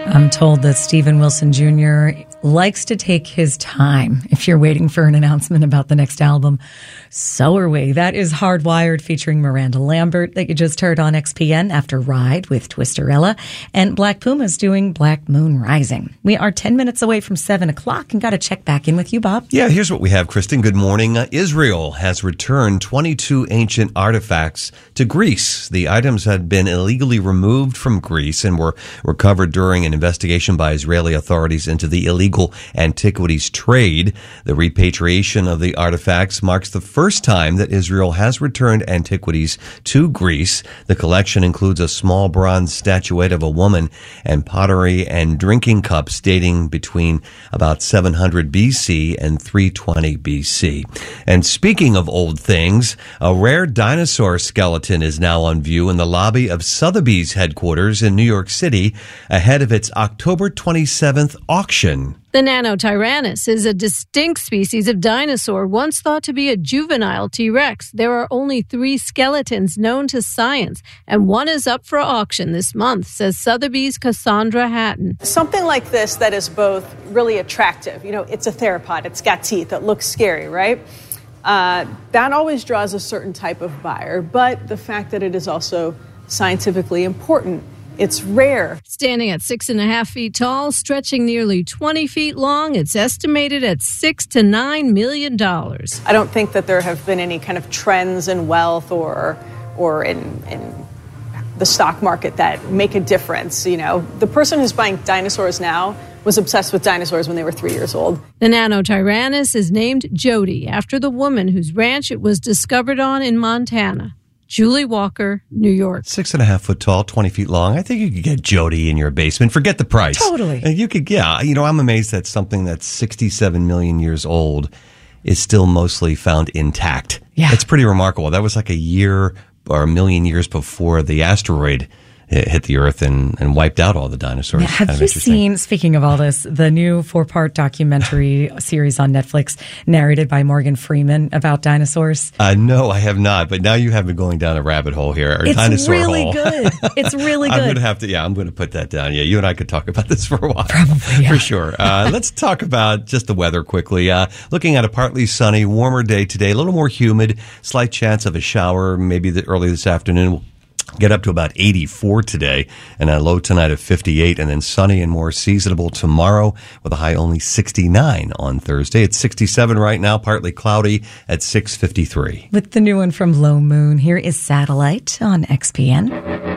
I'm told that Steven Wilson Jr. likes to take his time if you're waiting for an announcement about the next album. So are we. That is Hardwired featuring Miranda Lambert that you just heard on XPN after Ride with Twisterella. And Black Puma's doing Black Moon Rising. We are 10 minutes away from 7 o'clock and got to check back in with you, Bob. Yeah, here's what we have, Kristen. Good morning. Israel has returned 22 ancient artifacts to Greece. The items had been illegally removed from Greece and were recovered during an investigation by Israeli authorities into the illegal antiquities trade. The repatriation of the artifacts marks the first time that Israel has returned antiquities to Greece. The collection includes a small bronze statuette of a woman and pottery and drinking cups dating between about 700 BC and 320 BC. And speaking of old things, a rare dinosaur skeleton is now on view in the lobby of Sotheby's headquarters in New York City ahead of its October 27th auction. The Nanotyrannus is a distinct species of dinosaur once thought to be a juvenile T-Rex. There are only 3 skeletons known to science, and one is up for auction this month, says Sotheby's Cassandra Hatton. Something like this that is both really attractive. You know, it's a theropod. It's got teeth. It looks scary, right? That always draws a certain type of buyer, but the fact that it is also scientifically important. It's rare. Standing at 6.5 feet tall, stretching nearly 20 feet long, it's estimated at $6 to $9 million. I don't think that there have been any kind of trends in wealth or in the stock market that make a difference. You know, the person who's buying dinosaurs now was obsessed with dinosaurs when they were 3 years old. The Nanotyrannus is named Jody after the woman whose ranch it was discovered on in Montana. Julie Walker, New York. 6.5 foot tall, 20 feet long. I think you could get Jody in your basement. Forget the price. Totally. And you could, yeah. You know, I'm amazed that something that's 67 million years old is still mostly found intact. Yeah. It's pretty remarkable. That was like a year or a million years before the asteroid hit the Earth and wiped out all the dinosaurs. Yeah, have you seen, speaking of all this, the new 4-part documentary series on Netflix narrated by Morgan Freeman about dinosaurs? No, I have not. But now you have me going down a rabbit hole here. Or it's dinosaur really hole. good. It's really good. I'm going to have to, I'm going to put that down. Yeah, you and I could talk about this for a while. Probably, yeah. For sure. Let's talk about just the weather quickly. Looking at a partly sunny, warmer day today, a little more humid, slight chance of a shower maybe early this afternoon. We'll get up to about 84 today and a low tonight of 58, and then sunny and more seasonable tomorrow with a high only 69 on Thursday. It's 67 right now, partly cloudy at 6:53. With the new one from Low Moon, here is Satellite on XPN.